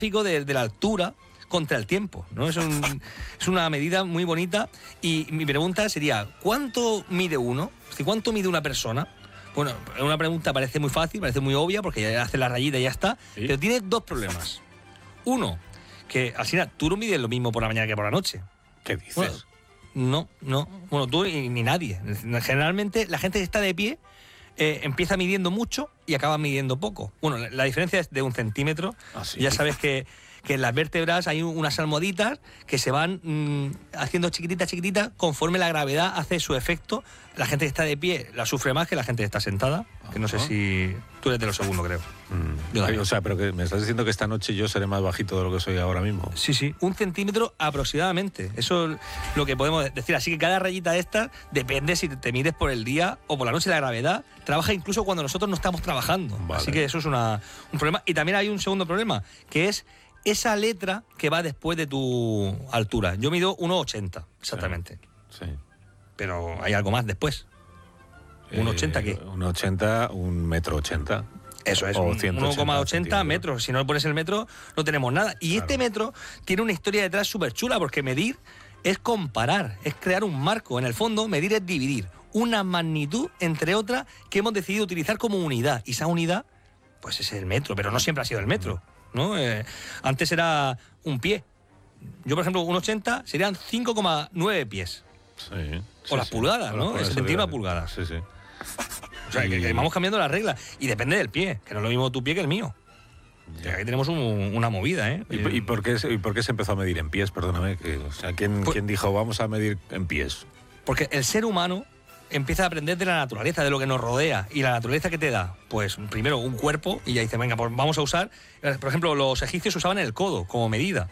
de la altura contra el tiempo, ¿no? Es una medida muy bonita y mi pregunta sería, ¿cuánto mide uno? ¿Cuánto mide una persona? Bueno, una pregunta parece muy fácil, parece muy obvia, porque ya hace la rayita y ya está, ¿sí? Pero tiene dos problemas. Uno, que al final tú no mides lo mismo por la mañana que por la noche. ¿Qué dices? Bueno, no. Bueno, tú ni nadie. Generalmente la gente que está de pie empieza midiendo mucho y acaba midiendo poco. Bueno, la diferencia es de 1 centímetro. ¿Ah, sí? Ya sabes que en las vértebras hay unas almohaditas que se van haciendo chiquititas conforme la gravedad hace su efecto. La gente que está de pie la sufre más que la gente que está sentada, que no sé si... Tú eres de los segundos, creo. O sea, pero que me estás diciendo que esta noche yo seré más bajito de lo que soy ahora mismo. Sí, 1 centímetro aproximadamente. Eso es lo que podemos decir. Así que cada rayita de estas depende si te mides por el día o por la noche. La gravedad trabaja incluso cuando nosotros no estamos trabajando. Vale. Así que eso es un problema. Y también hay un segundo problema, que es esa letra que va después de tu altura. Yo mido 1,80 exactamente. Sí. Pero hay algo más después. ¿1,80 qué? 1,80, 1,80 m. Eso es, 1,80 metros. Si no pones el metro, no tenemos nada. Y claro, este metro tiene una historia detrás súper chula, porque medir es comparar, es crear un marco. En el fondo, medir es dividir una magnitud entre otra que hemos decidido utilizar como unidad. Y esa unidad, pues es el metro, pero no siempre ha sido el metro, ¿no? Antes era un pie. Yo, por ejemplo, 1,80 serían 5,9 pies. Sí. O las pulgadas, ¿no? 71 pulgadas. Sí. O sea, que vamos cambiando las reglas. Y depende del pie, que no es lo mismo tu pie que el mío. Ya. Aquí tenemos una movida, ¿eh? ¿Y por qué se empezó a medir en pies? Perdóname. ¿Quién dijo vamos a medir en pies? Porque el ser humano empieza a aprender de la naturaleza, de lo que nos rodea. ¿Y la naturaleza qué te da? Pues primero un cuerpo, y ya dice, venga, pues vamos a usar... Por ejemplo, los egipcios usaban el codo como medida.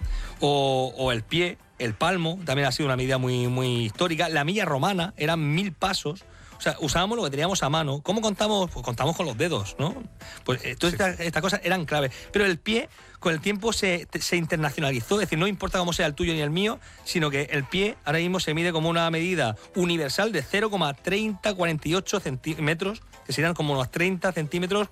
O el pie, el palmo, también ha sido una medida muy, muy histórica. La milla romana eran 1000 pasos. O sea, usábamos lo que teníamos a mano. ¿Cómo contamos? Pues contamos con los dedos, ¿no? Pues todas estas cosas eran clave. Pero el pie, con el tiempo, se internacionalizó. Es decir, no importa cómo sea el tuyo ni el mío, sino que el pie ahora mismo se mide como una medida universal de 0,3048 centímetros, que serían como unos 30 centímetros,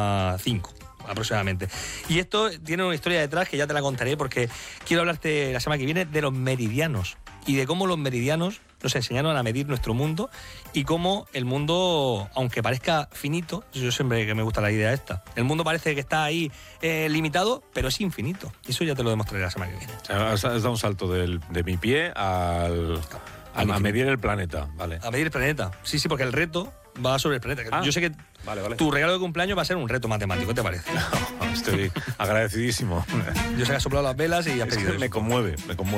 5 aproximadamente. Y esto tiene una historia detrás que ya te la contaré, porque quiero hablarte la semana que viene de los meridianos y de cómo los meridianos nos enseñaron a medir nuestro mundo y cómo el mundo, aunque parezca finito, yo siempre que me gusta la idea esta, el mundo parece que está ahí limitado, pero es infinito. Y eso ya te lo demostraré la semana que viene. O sea, has dado un salto de mi pie a medir el planeta, ¿vale? A medir el planeta, sí, porque el reto va sobre el planeta. Yo sé que vale. Tu regalo de cumpleaños va a ser un reto matemático, ¿qué te parece? No, estoy agradecidísimo. Yo sé que has soplado las velas y has pedido eso. Me conmueve.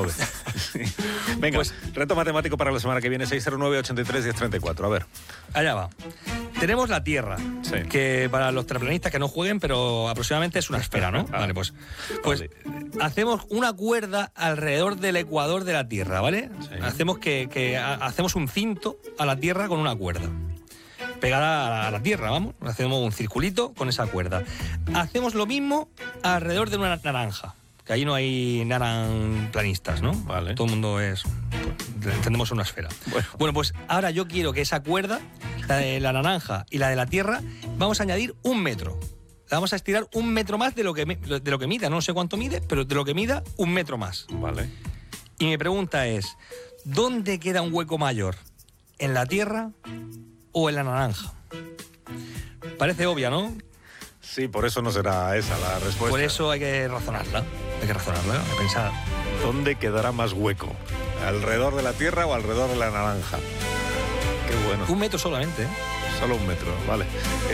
Venga, pues reto matemático para la semana que viene, 609-83-1034. A ver. Allá va. Tenemos la Tierra, que para los terraplanistas que no jueguen, pero aproximadamente es una esfera, ¿no? Vale, pues hacemos una cuerda alrededor del ecuador de la Tierra, ¿vale? Sí. Hacemos un cinto a la Tierra con una cuerda pegada a la Tierra, vamos. Hacemos un circulito con esa cuerda. Hacemos lo mismo alrededor de una naranja, que ahí no hay naranplanistas, ¿no? Vale. Todo el mundo entendemos una esfera. Bueno, pues ahora yo quiero que esa cuerda, la de la naranja y la de la Tierra, vamos a añadir 1 metro. La vamos a estirar 1 metro más de lo que mida. No sé cuánto mide, pero de lo que mida, 1 metro más. Vale. Y mi pregunta es, ¿dónde queda un hueco mayor? ¿En la Tierra o en la naranja? Parece obvia, ¿no? Sí, por eso no será esa la respuesta. Por eso hay que razonarla, hay que pensar. ¿Dónde quedará más hueco? ¿Alrededor de la Tierra o alrededor de la naranja? Qué bueno. 1 metro solamente, ¿eh? Solo 1 metro, vale.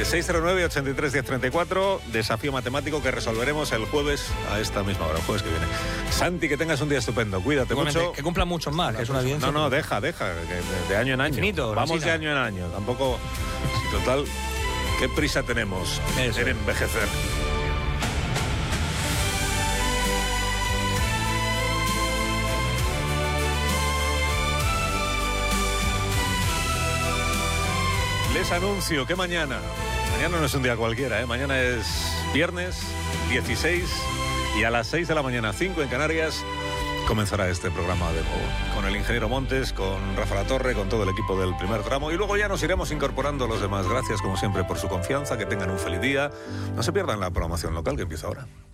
609-83-1034, desafío matemático que resolveremos el jueves a esta misma hora, el jueves que viene. Santi, que tengas un día estupendo, cuídate mucho. Que cumplan muchos más, que es una evidencia. No, deja, de año en año. Infinito, vamos de año en año, tampoco... Total, ¿qué prisa tenemos en envejecer? Les anuncio que mañana no es un día cualquiera, mañana es viernes 16 y a las 6 de la mañana, 5 en Canarias, comenzará este programa de nuevo. Con el ingeniero Montes, con Rafa Latorre, con todo el equipo del primer tramo y luego ya nos iremos incorporando los demás. Gracias como siempre por su confianza, que tengan un feliz día. No se pierdan la programación local que empieza ahora.